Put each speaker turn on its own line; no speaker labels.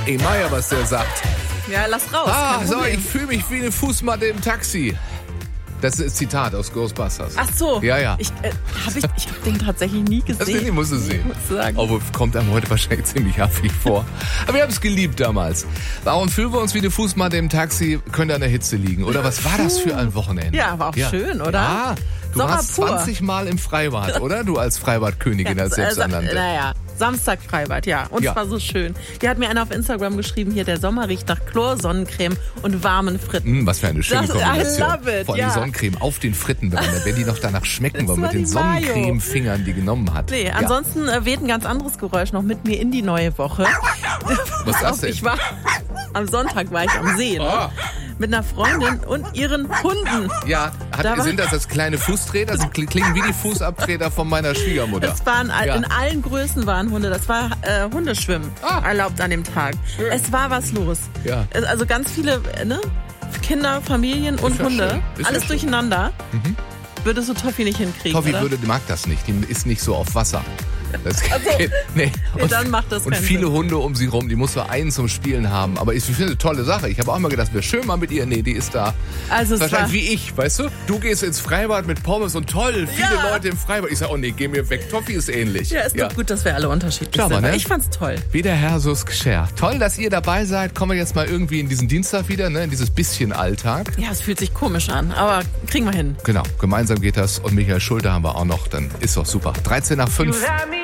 Ey, Maya, was der sagt.
Ja, lass raus.
So, ich fühle mich wie eine Fußmatte im Taxi. Das ist ein Zitat aus Ghostbusters.
Ach so.
Ja.
Ich hab den tatsächlich nie gesehen.
Den musst du sehen.
Muss ich sagen.
Aber kommt einem heute wahrscheinlich ziemlich affig vor. Aber wir haben es geliebt damals. Warum fühlen wir uns wie eine Fußmatte im Taxi? Könnte an der Hitze liegen. Oder was war das für ein Wochenende?
Ja, war auch schön, oder?
Ja, du
Sommer
warst
pur.
20 Mal im Freibad, oder? Du als Freibadkönigin, als Selbsternannte.
Naja, Samstag Freibad, ja. Und es war so schön. Hier hat mir einer auf Instagram geschrieben, hier der Sommer riecht nach Chlor, Sonnencreme und warmen Fritten.
Was für eine schöne Kombination.
I love it,
Vor allem die Sonnencreme auf den Fritten, wenn die noch danach schmecken, weil mit den Sonnencreme-Fingern die genommen hat.
Nee, ansonsten weht ein ganz anderes Geräusch noch mit mir in die neue Woche.
Was ist das denn?
Am Sonntag war ich am See, ne? Mit einer Freundin und ihren Hunden.
Ja, sind das kleine Fußtreter? Das klingen wie die Fußabtreter von meiner Schwiegermutter.
Es waren in allen Größen waren Hunde. Das war Hundeschwimmen erlaubt an dem Tag. Schön. Es war was los. Ja. Also ganz viele Kinder, Familien und Hunde. Alles durcheinander. Mhm. Würde so Toffi nicht hinkriegen.
Toffi mag das nicht. Die ist nicht so auf Wasser. Das geht, nee.
Dann macht das keinen
Und viele
Sinn.
Hunde um sie rum, die muss so einen zum Spielen haben. Aber ich finde eine tolle Sache. Ich habe auch mal gedacht, wäre schön mal mit ihr. Nee, die ist da.
Also
wahrscheinlich wie ich, weißt du? Du gehst ins Freibad mit Pommes und toll, viele Leute im Freibad. Ich sage, oh nee, geh mir weg. Toffi ist ähnlich.
Ja, ist doch gut, dass wir alle unterschiedlich sind.
Ne?
Ich fand's toll.
Wie der Herr so's Gscher. Toll, dass ihr dabei seid. Kommen wir jetzt mal irgendwie in diesen Dienstag wieder, ne? In dieses bisschen Alltag.
Ja, es fühlt sich komisch an, aber kriegen wir hin.
Genau, gemeinsam geht das. Und Michael Schulte haben wir auch noch. Dann ist doch super. 13 nach 5.